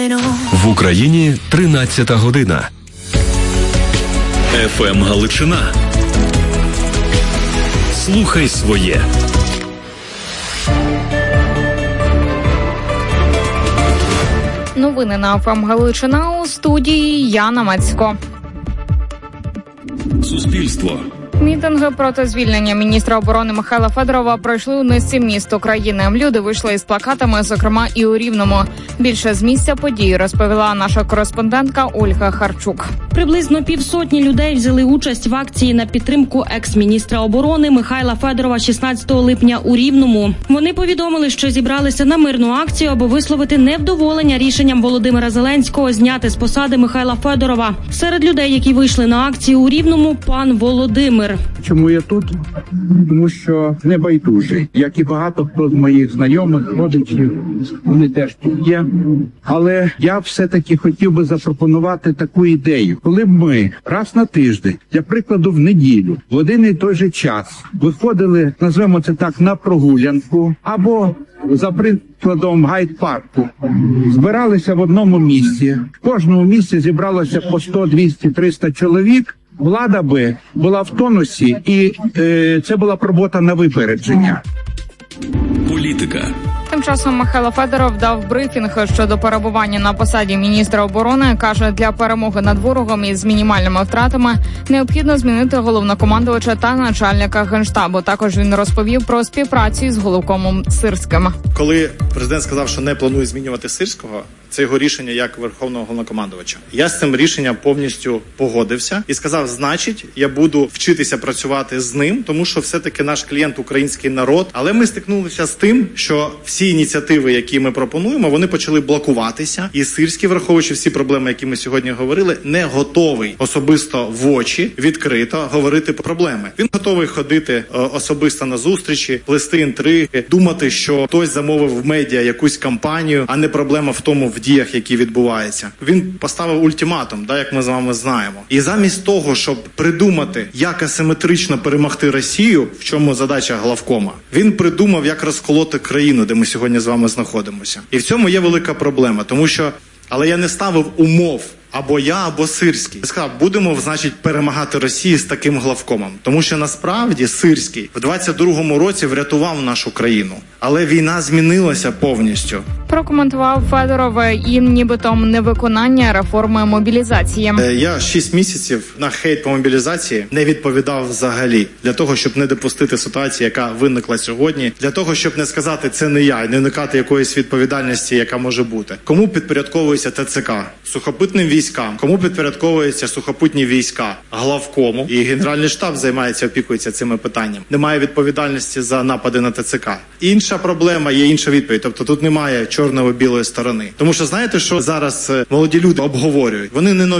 В Україні 13 година. ФМ Галичина. Слухай своє. Новини на ФМ Галичина, у студії Яна Мацько. Суспільство. Мітинги проти звільнення міністра оборони Михайла Федорова пройшли у низці міст України. Люди вийшли із плакатами, зокрема і у Рівному. Більше з місця подій розповіла наша кореспондентка Ольга Харчук. Приблизно 50 людей взяли участь в акції на підтримку екс-міністра оборони Михайла Федорова 16 липня у Рівному. Вони повідомили, що зібралися на мирну акцію, аби висловити невдоволення рішенням Володимира Зеленського зняти з посади Михайла Федорова. Серед людей, які вийшли на акцію у Рівному, пан Володимир. Чому я тут? Тому що не байдужий. Як і багато хто з моїх знайомих, родичів, вони теж тут є. Але я все-таки хотів би запропонувати таку ідею. Коли б ми раз на тиждень, для прикладу в неділю, в один і той же час виходили, назвемо це так, на прогулянку, або за прикладом гайд-парку, збиралися в одному місці. В кожному місці зібралося по 100, 200, 300 чоловік. Влада би була в тонусі, і це була б робота на випередження. Політика. Тим часом Михайло Федоров дав брифінг щодо перебування на посаді міністра оборони. Каже, для перемоги над ворогом із мінімальними втратами необхідно змінити головнокомандувача та начальника Генштабу. Також він розповів про співпрацю з головкомом Сирським. Коли президент сказав, що не планує змінювати Сирського, це його рішення як верховного головнокомандувача. Я з цим рішенням повністю погодився і сказав, значить, я буду вчитися працювати з ним, тому що все-таки наш клієнт український народ. Але ми стикнулися з тим, що всі ініціативи, які ми пропонуємо, вони почали блокуватися. І Сирський, враховуючи всі проблеми, які ми сьогодні говорили, не готовий особисто в очі відкрито говорити про проблеми. Він готовий ходити особисто на зустрічі, плести інтриги, думати, що хтось замовив в медіа якусь кампанію, а не проблема в тому, в діях, які відбуваються. Він поставив ультиматум, як ми з вами знаємо. І замість того, щоб придумати, як асиметрично перемогти Росію, в чому задача главкома, він придумав, як розколоти країну, де ми сьогодні з вами знаходимося. І в цьому є велика проблема, тому що, але я не ставив умов, або я, або Сирський. Я сказав, будемо, значить, перемагати Росію з таким главкомом. Тому що насправді Сирський в 22-му році врятував нашу країну. Але війна змінилася повністю. Прокоментував Федоров і нібито невиконання реформи мобілізації. Я 6 місяців на хейт по мобілізації не відповідав взагалі. Для того, щоб не допустити ситуацію, яка виникла сьогодні. Для того, щоб не сказати, це не я, і не уникати якоїсь відповідальності, яка може бути. Кому підпорядковується ТЦК? Сухопутним військам. Кому підпорядковуються сухопутні війська? Главкому. І Генеральний штаб опікується цими питаннями. Немає відповідальності за напади на ТЦК. Інша проблема, є інша відповідь. Тобто тут немає чорної-білої сторони. Тому що знаєте, що зараз молоді люди обговорюють? Вони не нові.